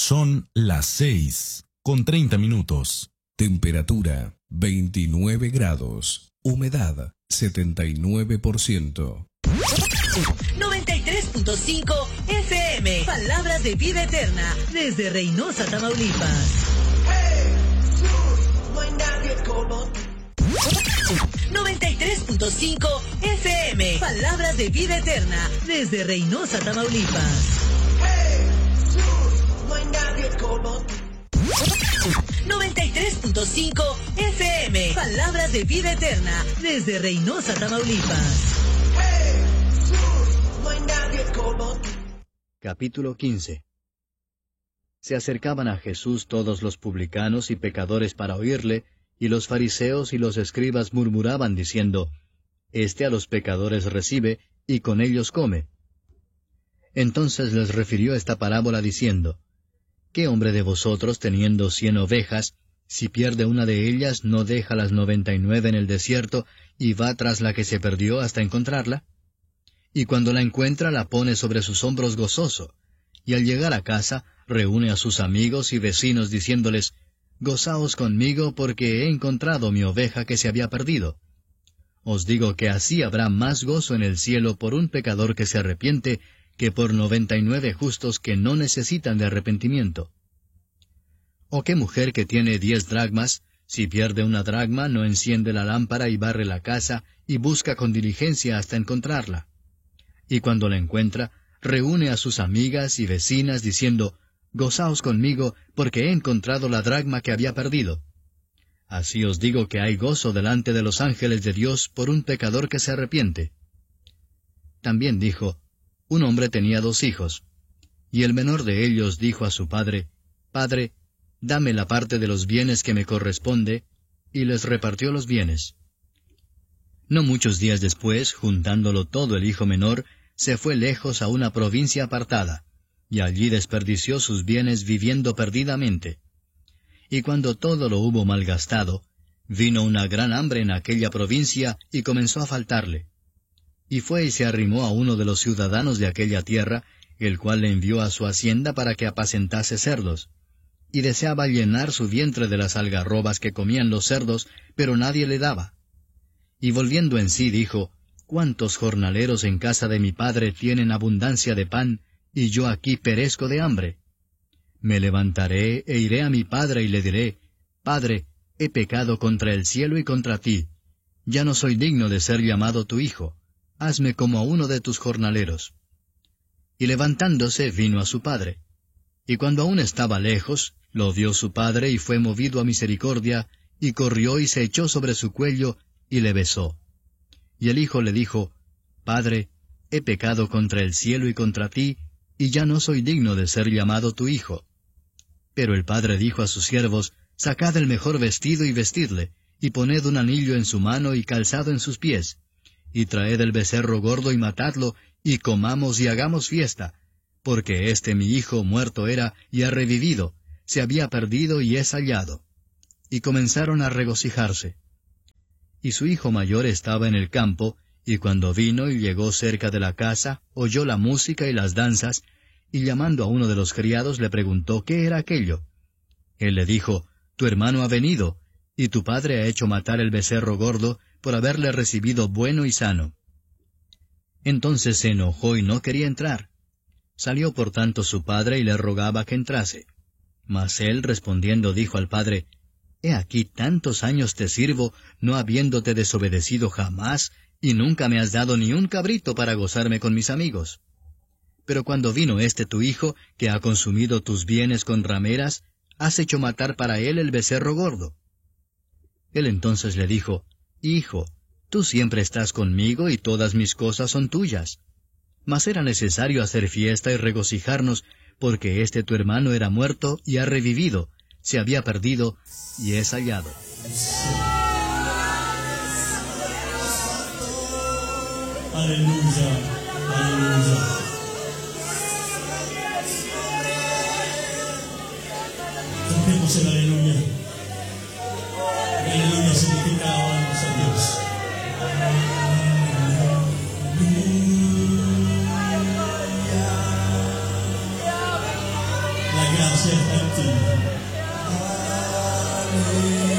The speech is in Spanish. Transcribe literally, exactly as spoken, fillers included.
Son las seis con treinta minutos. Temperatura veintinueve grados. Humedad setenta y nueve por ciento. noventa y tres punto cinco F M. Palabras de vida eterna. Desde Reynosa, Tamaulipas. noventa y tres punto cinco F M. Palabras de vida eterna. Desde Reynosa, Tamaulipas. noventa y tres punto cinco F M. Palabras de vida eterna. Desde Reynosa, Tamaulipas. Capítulo quince. Se acercaban a Jesús todos los publicanos y pecadores para oírle, y los fariseos y los escribas murmuraban diciendo, Este a los pecadores recibe, y con ellos come. Entonces les refirió esta parábola diciendo, ¿Qué hombre de vosotros, teniendo cien ovejas, si pierde una de ellas, no deja las noventa y nueve en el desierto, y va tras la que se perdió hasta encontrarla? Y cuando la encuentra, la pone sobre sus hombros gozoso, y al llegar a casa, reúne a sus amigos y vecinos diciéndoles, Gozaos conmigo porque he encontrado mi oveja que se había perdido. Os digo que así habrá más gozo en el cielo por un pecador que se arrepiente, que por noventa y nueve justos que no necesitan de arrepentimiento. ¿O qué mujer que tiene diez dracmas, si pierde una dracma, no enciende la lámpara y barre la casa, y busca con diligencia hasta encontrarla? Y cuando la encuentra, reúne a sus amigas y vecinas, diciendo, Gozaos conmigo, porque he encontrado la dracma que había perdido. Así os digo que hay gozo delante de los ángeles de Dios por un pecador que se arrepiente. También dijo, Un hombre tenía dos hijos, y el menor de ellos dijo a su padre, Padre, dame la parte de los bienes que me corresponde, y les repartió los bienes. No muchos días después, juntándolo todo el hijo menor, se fue lejos a una provincia apartada, y allí desperdició sus bienes viviendo perdidamente. Y cuando todo lo hubo malgastado, vino una gran hambre en aquella provincia y comenzó a faltarle. Y fue y se arrimó a uno de los ciudadanos de aquella tierra, el cual le envió a su hacienda para que apacentase cerdos. Y deseaba llenar su vientre de las algarrobas que comían los cerdos, pero nadie le daba. Y volviendo en sí dijo, ¿Cuántos jornaleros en casa de mi padre tienen abundancia de pan, y yo aquí perezco de hambre? Me levantaré e iré a mi padre y le diré, Padre, he pecado contra el cielo y contra ti. Ya no soy digno de ser llamado tu hijo. Hazme como a uno de tus jornaleros. Y levantándose vino a su padre. Y cuando aún estaba lejos, lo vio su padre y fue movido a misericordia, y corrió y se echó sobre su cuello, y le besó. Y el hijo le dijo, Padre, he pecado contra el cielo y contra ti, y ya no soy digno de ser llamado tu hijo. Pero el padre dijo a sus siervos, Sacad el mejor vestido y vestidle, y poned un anillo en su mano y calzado en sus pies, y traed el becerro gordo y matadlo, y comamos y hagamos fiesta, porque este mi hijo muerto era y ha revivido, se había perdido y es hallado. Y comenzaron a regocijarse. Y su hijo mayor estaba en el campo, y cuando vino y llegó cerca de la casa, oyó la música y las danzas, y llamando a uno de los criados le preguntó qué era aquello. Él le dijo, Tu hermano ha venido, y tu padre ha hecho matar el becerro gordo, por haberle recibido bueno y sano. Entonces se enojó y no quería entrar. Salió por tanto su padre y le rogaba que entrase. Mas él respondiendo dijo al padre, He aquí tantos años te sirvo, no habiéndote desobedecido jamás, y nunca me has dado ni un cabrito para gozarme con mis amigos. Pero cuando vino este tu hijo, que ha consumido tus bienes con rameras, has hecho matar para él el becerro gordo. Él entonces le dijo, Hijo, tú siempre estás conmigo y todas mis cosas son tuyas. Mas era necesario hacer fiesta y regocijarnos, porque este tu hermano era muerto y ha revivido, se había perdido y es hallado. Aleluya, aleluya. Cantemos el aleluya. Aleluya significa alabamos a Dios. La La gracia está en ti.